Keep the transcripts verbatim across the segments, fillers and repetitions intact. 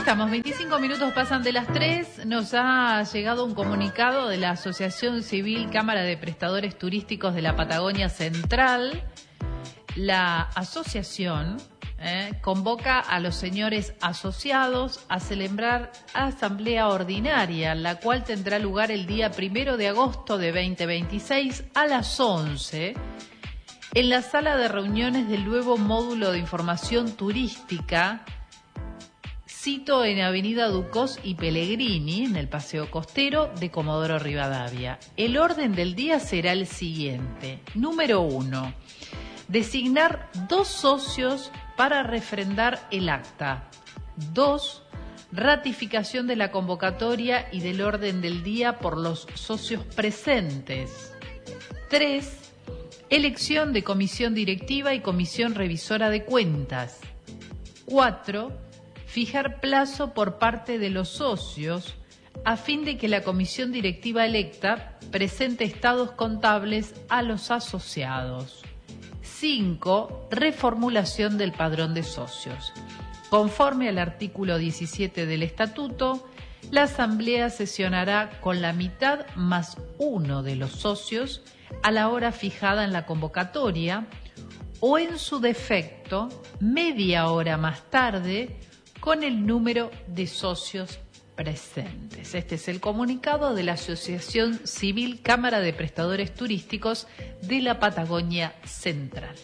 estamos, veinticinco minutos pasan de las tres, nos ha llegado un comunicado de la Asociación Civil Cámara de Prestadores Turísticos de la Patagonia Central. La asociación eh, convoca a los señores asociados a celebrar asamblea ordinaria, la cual tendrá lugar el día primero de agosto de veinte veintiséis a las once en la sala de reuniones del nuevo módulo de información turística, cito en Avenida Ducos y Pellegrini, en el Paseo Costero de Comodoro Rivadavia. El orden del día será el siguiente. Número uno, designar dos socios para refrendar el acta. Dos, ratificación de la convocatoria y del orden del día por los socios presentes. Tres, elección de comisión directiva y comisión revisora de cuentas. Cuatro, fijar plazo por parte de los socios a fin de que la comisión directiva electa presente estados contables a los asociados. Cinco, reformulación del padrón de socios. Conforme al artículo diecisiete del estatuto, la asamblea sesionará con la mitad más uno de los socios a la hora fijada en la convocatoria o, en su defecto, media hora más tarde, con el número de socios presentes. Este es el comunicado de la Asociación Civil Cámara de Prestadores Turísticos de la Patagonia Central.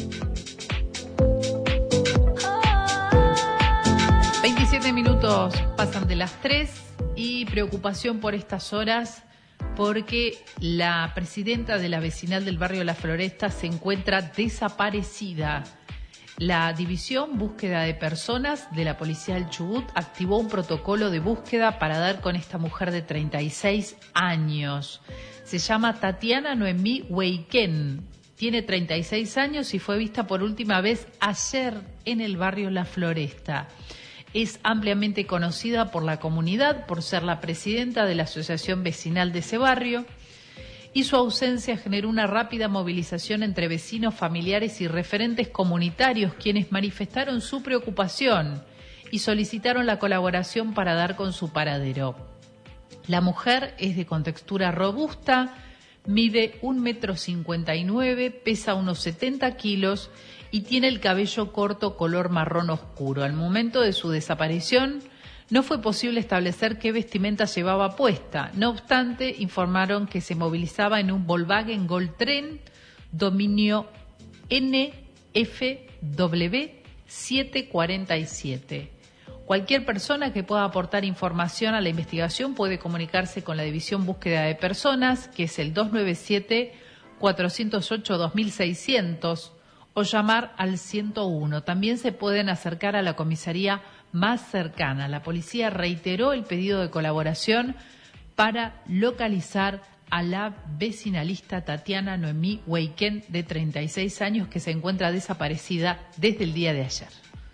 veintisiete minutos pasan de las tres y preocupación por estas horas porque la presidenta de la vecinal del barrio La Floresta se encuentra desaparecida. La División Búsqueda de Personas de la Policía del Chubut activó un protocolo de búsqueda para dar con esta mujer de treinta y seis años. Se llama Tatiana Noemí Hueyquén. Tiene treinta y seis años y fue vista por última vez ayer en el barrio La Floresta. Es ampliamente conocida por la comunidad por ser la presidenta de la asociación vecinal de ese barrio, y su ausencia generó una rápida movilización entre vecinos, familiares y referentes comunitarios, quienes manifestaron su preocupación y solicitaron la colaboración para dar con su paradero. La mujer es de contextura robusta, mide un metro cincuenta y nueve, pesa unos setenta kilos y tiene el cabello corto color marrón oscuro. Al momento de su desaparición no fue posible establecer qué vestimenta llevaba puesta. No obstante, informaron que se movilizaba en un Volkswagen Goltren dominio N F W setecientos cuarenta y siete. Cualquier persona que pueda aportar información a la investigación puede comunicarse con la División Búsqueda de Personas, que es el dos nueve siete, cuatro cero ocho, dos mil seiscientos, o llamar al ciento uno. También se pueden acercar a la comisaría más cercana. La policía reiteró el pedido de colaboración para localizar a la vecinalista Tatiana Noemí Hueyquén, de treinta y seis años, que se encuentra desaparecida desde el día de ayer.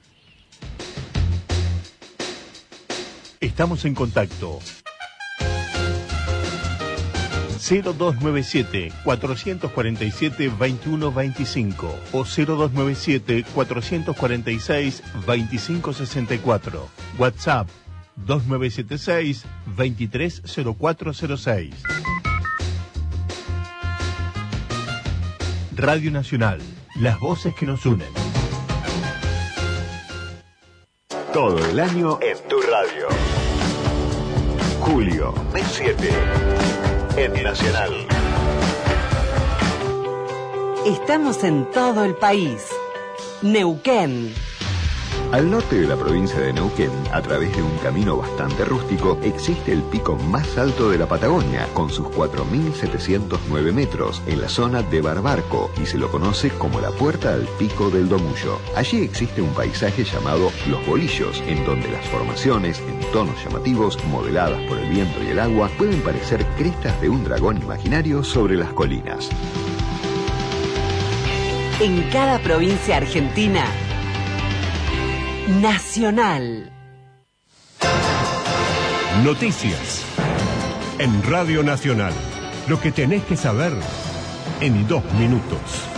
Estamos en contacto. cero dos nueve siete, cuatro cuatro siete, dos uno dos cinco o cero dos nueve siete, cuatro cuatro seis, dos cinco seis cuatro. WhatsApp dos nueve siete seis, dos tres cero cuatro cero seis. Radio Nacional, las voces que nos unen. Todo el año en tu radio. Julio, mes siete. En Nacional. Estamos en todo el país. Neuquén. Al norte de la provincia de Neuquén, a través de un camino bastante rústico, existe el pico más alto de la Patagonia, con sus cuatro mil setecientos nueve metros, en la zona de Barbarco, y se lo conoce como la Puerta al Pico del Domullo. Allí existe un paisaje llamado Los Bolillos, en donde las formaciones, en tonos llamativos, modeladas por el viento y el agua, pueden parecer crestas de un dragón imaginario sobre las colinas. En cada provincia argentina, Nacional. Noticias. En Radio Nacional. Lo que tenés que saber en dos minutos.